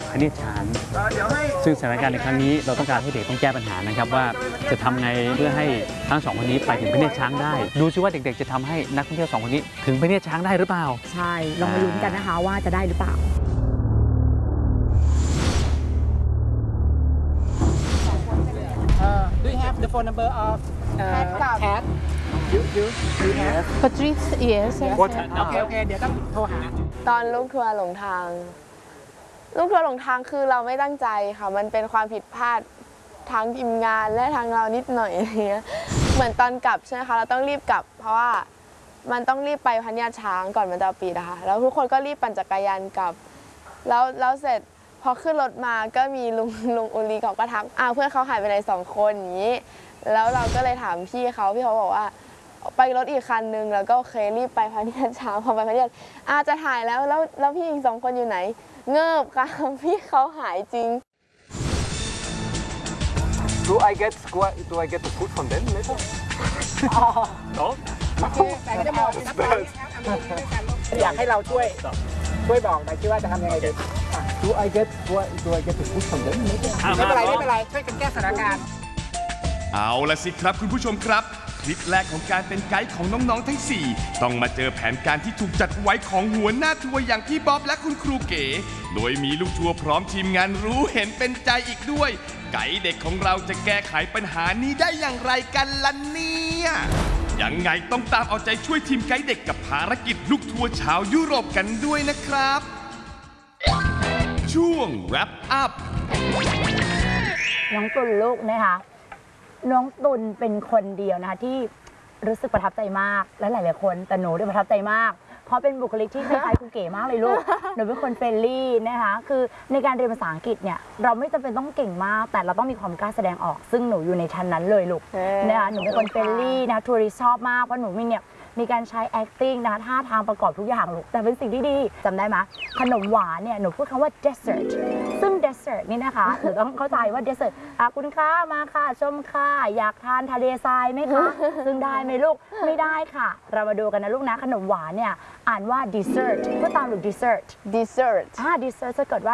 พเนียดช้างซึ่งสถานการณ์ในครั้งนี้เราต้องการให้เด็กต้องแก้ปัญหานะครับว่าจะทำไงเพื่อให้ทั้ง2คนนี้ไปถึงพเนียดช้างได้ดูซิว่าเด็กๆจะทำให้นักท่องเที่ยว2คนนี้ถึงพเนียดช้างได้หรือเปล่าใช่ลองมาลุ้นกันนะคะว่าจะได้หรือเปล่า Do you have the phone number of Cat? You have? Patrice, yes. Okay. เดี๋ยวต้องโทรหาตอนลูกทัวร์หลงทางคือเราไม่ตั้งใจค่ะมันเป็นความผิดพลาดทั้งทีมงานและทางเรานิดหน่อยอย่างเงี้ยเหมือนตอนกลับใช่ไหมคะเราต้องรีบกลับเพราะว่ามันต้องรีบไปพเนียดช้างก่อนมันจะปิดนะคะแล้วทุกคนก็รีบปั่นจักรยานกลับแล้วเสร็จพอขึ้นรถมาก็มีลุงอุลีเขาก็ทักเพื่อนเขาหายไปไหน2 คนอย่างนี้แล้วเราก็เลยถามพี่เขาบอกว่าไปรถอีกคันนึงแล้วก็โอเครีบไปพเนียดช้างพอไปพเนียดจะถ่ายแล้วพี่อีก2 คนอยู่ไหนเงิบค่ะพี่เขาหายจริง Do I get the food from them later? No. แต่จะบอกอยากให้เราช่วยบอกหน่อยคิดว่าจะทำยังไงดี Do I get the food from them later? ไม่เป็นไรช่วยกันแก้สถานการณ์เอาละสิครับคุณผู้ชมครับทริปแรกของการเป็นไกด์ของน้องๆทั้ง4ต้องมาเจอแผนการที่ถูกจัดไว้ของหัวหน้าทัวร์อย่างพี่บ๊อบและคุณครูเก๋โดยมีลูกทัวร์พร้อมทีมงานรู้เห็นเป็นใจอีกด้วยไกด์เด็กของเราจะแก้ไขปัญหานี้ได้อย่างไรกันล่ะเนี่ยยังไงต้องตามเอาใจช่วยทีมไกด์เด็กกับภารกิจลูกทัวร์ชาวยุโรปกันด้วยนะครับช่วง wrap up น้องตุลลูกนะคะน้องตุลเป็นคนเดียวนะคะที่รู้สึกประทับใจมากและหลายๆคนแต่หนูด้วยประทับใจมากเพราะเป็นบุคลิกที่คล้ายๆคุณเก๋มากเลยลูกหนูเป็นคนเฟรนลี่นะคะคือในการเรียนภาษาอังกฤษเนี่ยเราไม่จำเป็นต้องเก่งมากแต่เราต้องมีความกล้าแสดงออกซึ่งหนูอยู่ในชั้นนั้นเลยลูกนะคะหนูเป็นคนเฟรนลี่นะทัวริสชอบมากเพราะหนูมีการใช้ acting นะคะท่าทางประกอบทุกอย่างลูกแต่เป็นสิ่งที่ดีจำได้ไหมขนมหวานเนี่ยหนูพูดคำว่า dessert ซึ่ง dessert นี่นะคะหนูต้องเข้าใจว่า dessert คุณค่ะมาค่ะชมค่ะอยากทานทะเลทรายไหมคะซึ่งได้ไหมลูกไม่ได้ค่ะเรามาดูกันนะลูกนะขนมหวานเนี่ยอ่านว่า dessert เพื่อตามลูก dessert dessert dessert สะกดว่า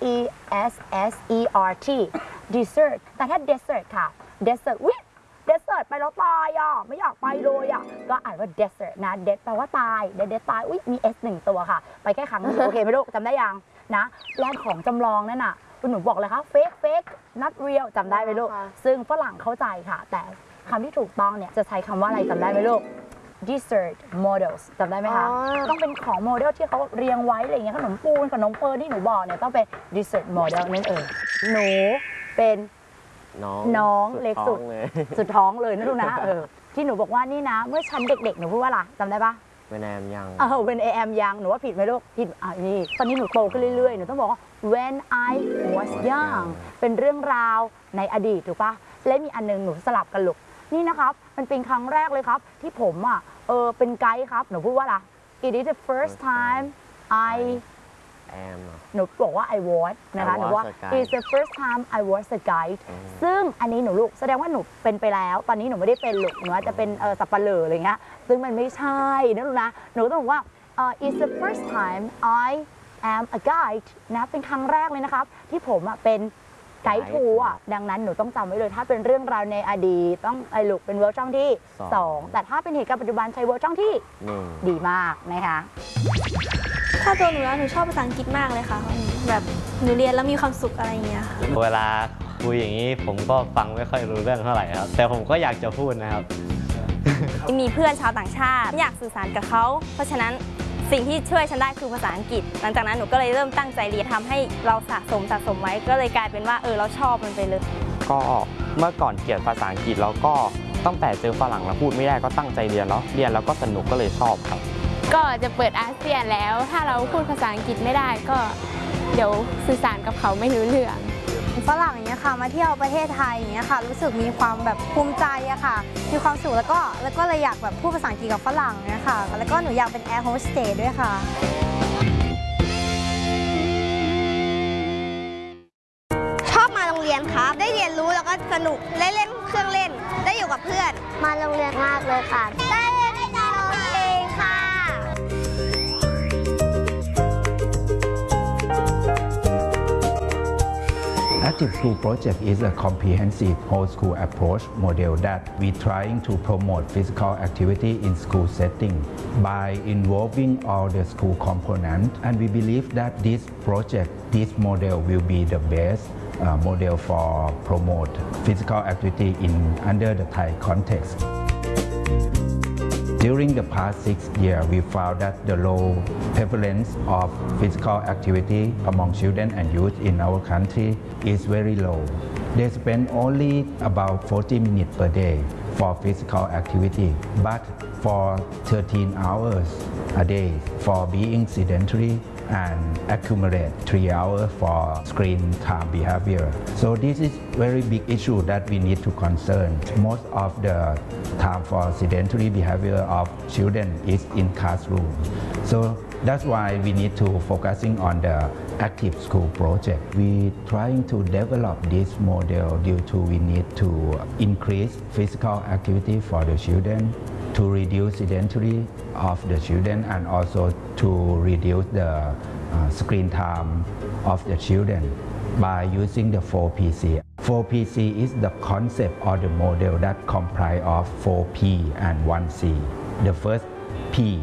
D-E-S-S-E-R-T dessert แต่ถ้า dessert ค่ะ dessertเดสเซอร์ตไปแล้วตายไม่อยากไปเลยก็อ่านว่าเดสเซอร์ตนะเดสแปลว่าตายเดสตายมี S 1 ตัวค่ะไปแค่ครั้งเดียวโอเคไหมลูกจำได้ยังนะแลนของจำลองนั่นน่ะคุณหนูบอกเลยค่ะ fake not real จำได้ไหมลูกซึ่งฝรั่งเข้าใจค่ะแต่คำที่ถูกต้องเนี่ยจะใช้คำว่าอะไรจำได้ไหมลูก dessert models จำได้ไหมคะต้องเป็นของโมเดลที่เขาเรียงไว้อะไรอย่างเงี้ยขนมปูนขนมเปิลที่หนูบอกเนี่ยต้องเป็น dessert model นั่นเองหนูเป็นน้องเล็กสุดท้องเลยนะลูกนะที่หนูบอกว่านี่นะเมื่อฉันเด็กๆหนูพูดว่าอะไรจำได้ปะ When I am young When I am young หนูว่าผิดไหมลูกผิดนี่ตอนนี้หนูโตขึ้นเรื่อยๆหนูต้องบอกว่า When I was young เป็นเรื่องราวในอดีตถูกปะและมีอันนึงหนูสลับกันลูกนี่นะครับมันเป็นครั้งแรกเลยครับที่ผมเป็นไกด์ครับหนูพูดว่าอะไร It is the first time Iหนูบอกว่า I was นะคะหนูว่า It's the first time I was a guide ซึ่งอันนี้หนูลูกแสดงว่าหนูเป็นไปแล้วตอนนี้หนูไม่ได้เป็นลูกหนูจะเป็นสับปะเหร่ออะไรเงี้ยซึ่งมันไม่ใช่นะลูกนะหนูต้องบอกว่า It's the first time I am a guide นะเป็นครั้งแรกเลยนะครับที่ผมเป็นไกด์ทัวร์ดังนั้นหนูต้องจำไว้เลยถ้าเป็นเรื่องราวในอดีตต้องลูกเป็นเวอร์ชันที่2แต่ถ้าเป็นเหตุการณ์ปัจจุบันใช้เวอร์ชันที่ดีมากนะคะถ้าตัวหนูแล้วหนูชอบภาษาอังกฤษมากเลยค่ะแบบหนูเรียนแล้วมีความสุขอะไรอย่างเงี้ยเวลาคุยอย่างนี้ผมก็ฟังไม่ค่อยรู้เรื่องเท่าไหร่ครับแต่ผมก็อยากจะพูดนะครับมีเพื่อนชาวต่างชาติอยากสื่อสารกับเขาเพราะฉะนั้นสิ่งที่ช่วยฉันได้คือภาษาอังกฤษหลังจากนั้นหนูก็เลยเริ่มตั้งใจเรียนทำให้เราสะสมไว้ก็เลยกลายเป็นว่าเราชอบมันไปเลยก็เมื่อก่อนเกลียดภาษาอังกฤษแล้วก็ตั้งแต่เจอฝรั่งแล้วพูดไม่ได้ก็ตั้งใจเรียนแล้วก็สนุกก็เลยชอบครับก็จะเปิดอาเซียนแล้วถ้าเราพูดภาษาอังกฤษไม่ได้ก็เดี๋ยวสื่อสารกับเขาไม่รู้เรื่องฝรั่งอย่างเงี้ยค่ะมาเที่ยวประเทศไทยอย่างเงี้ยค่ะรู้สึกมีความแบบภูมิใจอะค่ะมีความสุขแล้วก็เลยอยากแบบพูดภาษาอังกฤษกับฝรั่งเนี่ยค่ะแล้วก็หนูอยากเป็นแอร์โฮสเตสด้วยค่ะชอบมาโรงเรียนครับได้เรียนรู้แล้วก็สนุกได้เล่นเครื่องเล่นได้อยู่กับเพื่อนมาโรงเรียนมากเลยค่ะได้เล่นร้องเพลงค่ะ Active School Project is a comprehensive whole school approach model that we trying to promote physical activity in school setting by involving all the school components, and we believe that this project, this model will be the best model for promote physical activity under the Thai context. During the past 6 years, we found that the low prevalence of physical activity among children and youth in our country is very low. They spend only about 40 minutes per day for physical activity, but for 13 hours a day for being sedentary and accumulate 3 hours for screen time behavior. So this is very big issue that we need to concern. Most of the time for sedentary behavior of children is in classroom. So that's why we need to focusing on the active school project. We trying to develop this model due to we need to increase physical activity for the children, to reduce sedentary of the children, and also to reduce the screen time of the children by using the 4PC. 4PC is the concept or the model that comprise of 4P and 1C. The first P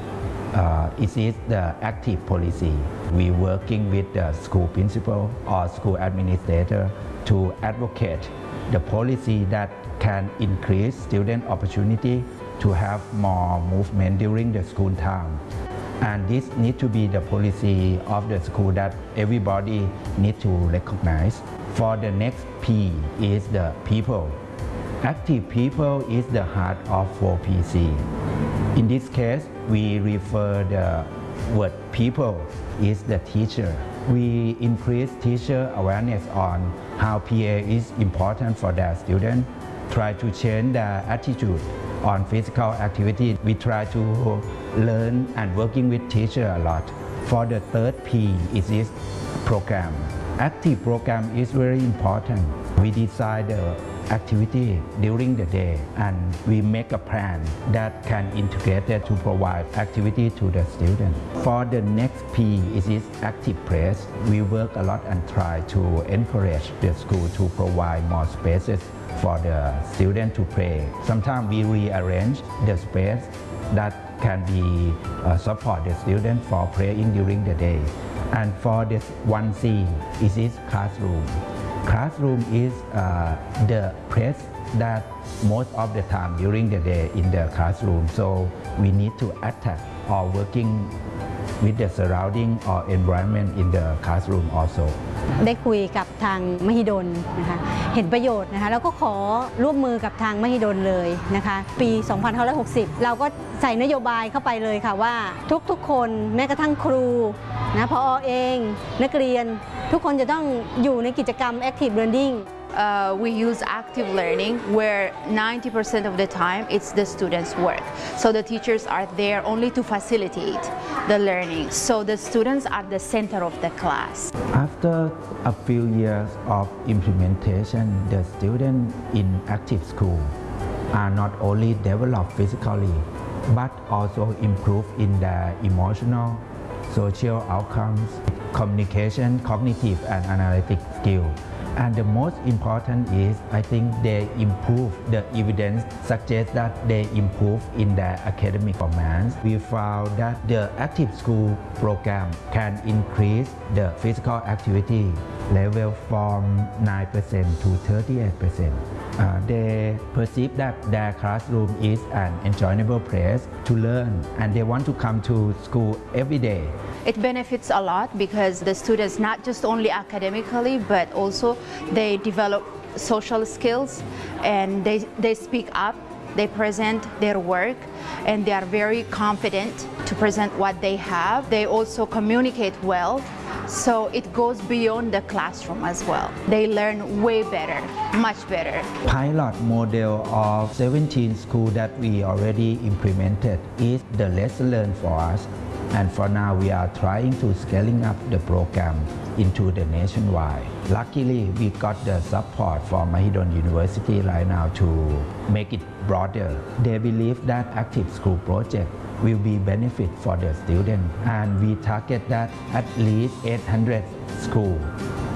it is the active policy. We working with the school principal or school administrator to advocate the policy that can increase student opportunity to have more movement during the school time. And this needs to be the policy of the school that everybody needs to recognize. For the next P is the people. Active people is the heart of 4PC. In this case, we refer the word people is the teacher. We increase teacher awareness on how PA is important for their students, try to change their attitude on physical activity. We try to learn and working with teacher a lot. For the third P, it is program. Active program is very important. We decide the activity during the day and we make a plan that can integrate it to provide activity to the student. For the next P, it is active place. We work a lot and try to encourage the school to provide more spaces for the student to play. Sometimes we rearrange the space that can be support the student for playing during the day. And for this 1C, it is classroom. Classroom is the place that most of the time during the day in the classroom. So we need to attack or working with the surrounding or environment in the classroom also. ได้คุยกับทางมหิดลนะคะเห็นประโยชน์นะคะแล้วก็ขอร่วมมือกับทางมหิดลเลยนะคะปี 2560 เราก็ใส่นโยบายเข้าไปเลยค่ะว่าทุกคนแม้กระทั่งครูนะผอ.เองนักเรียนทุกคนจะต้องอยู่ในกิจกรรม Active Learning. We use active learning where 90% of the time it's the students' work. So the teachers are there only to facilitate the learning. So the students are the center of the class. After a few years of implementation, the students in active school are not only developed physically, but also improve in their emotional, social outcomes, communication, cognitive and analytic skills. And the most important is, I think they improve, the evidence suggests that they improve in their academic performance. We found that the active school program can increase the physical activity level from 9% to 38%. They perceive that their classroom is an enjoyable place to learn and they want to come to school every day. It benefits a lot because the students not just only academically but also they develop social skills and they speak up, they present their work and they are very confident to present what they have. They also communicate well. So it goes beyond the classroom as well. They learn way better, much better. Pilot model of 17 schools that we already implemented is the lesson learned for us. And for now, we are trying to scaling up the program into the nationwide. Luckily, we got the support from Mahidol University right now to make it broader. They believe that active school project will be benefit for the student, and we target that at least 800 schools